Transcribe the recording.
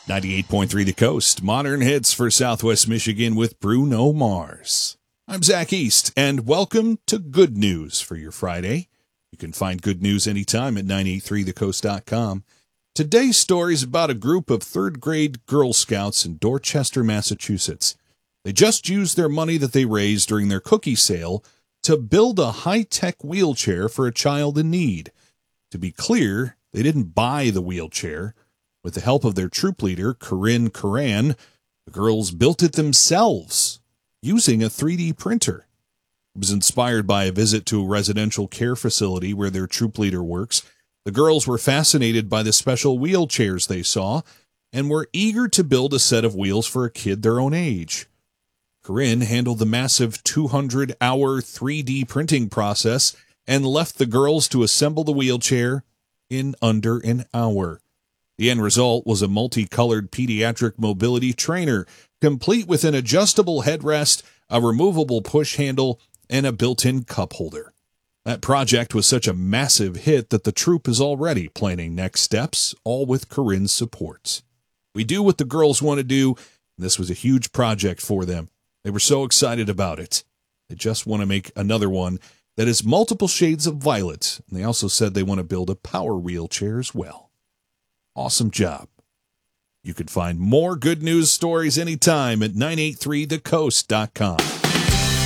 98.3 The Coast, modern hits for Southwest Michigan with Bruno Mars. I'm Zach East, and welcome to Good News for your Friday. You can find good news anytime at 983thecoast.com. Today's story is about a group of third-grade Girl Scouts in Dorchester, Massachusetts. They just used their money that they raised during their cookie sale to build a high-tech wheelchair for a child in need. To be clear, they didn't buy the wheelchair. With the help of their troop leader, Corinne Curran, the girls built it themselves using a 3D printer. It was inspired by a visit to a residential care facility where their troop leader works. The girls were fascinated by the special wheelchairs they saw and were eager to build a set of wheels for a kid their own age. Corinne handled the massive 200-hour 3D printing process and left the girls to assemble the wheelchair in under an hour. The end result was a multicolored pediatric mobility trainer, complete with an adjustable headrest, a removable push handle, and a built-in cup holder. That project was such a massive hit that the troop is already planning next steps, all with Corinne's support. We do what the girls want to do, and this was a huge project for them. They were so excited about it. They just want to make another one that is multiple shades of violet, and they also said they want to build a power wheelchair as well. Awesome job. You can find more good news stories anytime at 983thecoast.com.